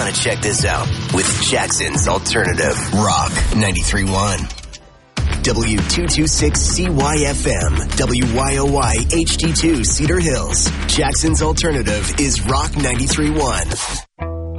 to check this out with Jackson's Alternative Rock 93.1. W226CYFM, WYOY HD2 Cedar Hills. Jackson's Alternative is Rock 93.1.